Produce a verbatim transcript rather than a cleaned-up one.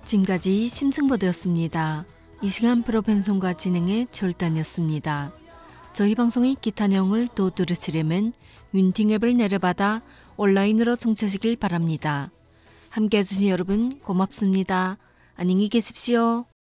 지금까지 심층보드였습니다. 이 시간 프로 편성과 진행의 졸단이었습니다. 저희 방송의 기타 내용을 또 들으시려면 윈팅 앱을 내려받아 온라인으로 청취하시길 바랍니다. 함께해 주신 여러분 고맙습니다. 안녕히 계십시오.